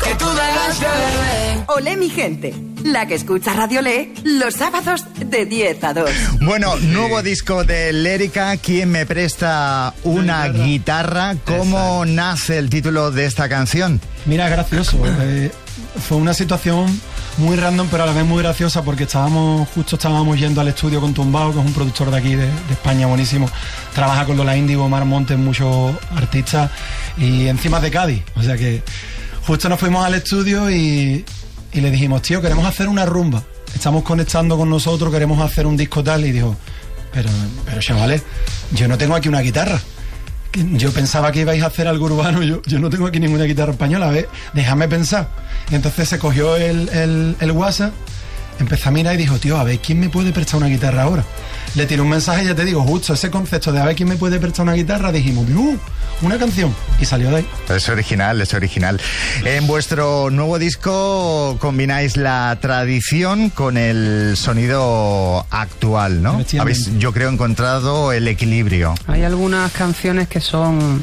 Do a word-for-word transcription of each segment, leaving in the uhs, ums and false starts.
que tú dejas de beber. Olé mi gente, la que escucha Radio Olé los sábados de diez a dos. Bueno, nuevo disco de Lérica, ¿Quién me presta una guitarra? ¿Cómo Exacto. nace el título de esta canción? Mira, es gracioso. Eh, fue una situación muy random, pero a la vez muy graciosa, porque estábamos justo estábamos yendo al estudio con Tumbao, que es un productor de aquí, de, de España, buenísimo. Trabaja con Lola Índigo, Mar Montes, muchos artistas, y encima de Cádiz. O sea que justo nos fuimos al estudio y, y le dijimos, tío, queremos hacer una rumba. Estamos conectando con nosotros, queremos hacer un disco tal. Y dijo, pero, pero chavales, yo no tengo aquí una guitarra. Yo pensaba que ibais a hacer algo urbano, yo, yo no tengo aquí ninguna guitarra española, a ver, déjame pensar. Y entonces se cogió el, el, el WhatsApp, empezó a mirar y dijo, tío, a ver, ¿quién me puede prestar una guitarra ahora? Le tiré un mensaje, ya te digo, justo ese concepto de a ver quién me puede prestar una guitarra, dijimos, ¡uh! Una canción, y salió de ahí. Es original, es original. En vuestro nuevo disco combináis la tradición con el sonido actual, ¿no? Habéis, yo creo, encontrado el equilibrio. Hay algunas canciones que son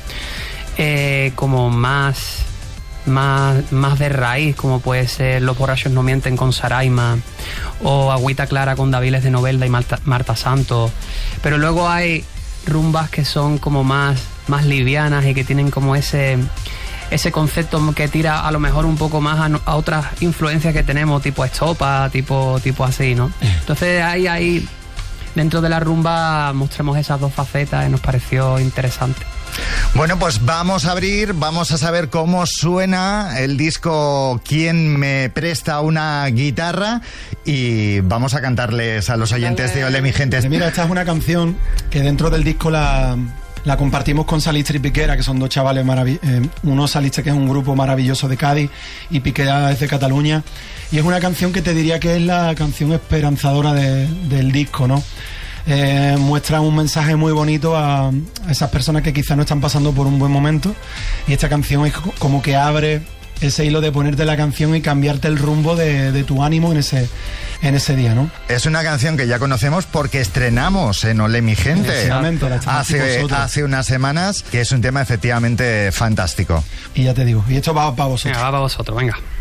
eh, como más, más, más de raíz, como puede ser Los borrachos no mienten con Saraima, o Agüita Clara con Daviles de Novelda y Marta, Marta Santos. Pero luego hay rumbas que son como más, más livianas y que tienen como ese, ese concepto que tira a lo mejor un poco más a, a otras influencias que tenemos, tipo estopa, tipo, tipo así, ¿no? Entonces ahí, ahí dentro de la rumba mostramos esas dos facetas y nos pareció interesante. Bueno, pues vamos a abrir, vamos a saber cómo suena el disco ¿Quién me presta una guitarra? Y vamos a cantarles a los oyentes de Olé mi gente. Mira, esta es una canción que dentro del disco la, la compartimos con Salistre y Piquera, que son dos chavales maravillosos. Eh, uno Salistre, que es un grupo maravilloso de Cádiz, y Piquera es de Cataluña. Y es una canción que te diría que es la canción esperanzadora de, del disco, ¿no? Eh, muestra un mensaje muy bonito a, a esas personas que quizás no están pasando por un buen momento, y esta canción es como que abre ese hilo de ponerte la canción y cambiarte el rumbo de, de tu ánimo en ese, en ese día, ¿no? Es una canción que ya conocemos porque estrenamos en Olé mi gente hace, hace unas semanas, que es un tema efectivamente fantástico. Y ya te digo, y esto va para vosotros. Venga, va para vosotros, venga.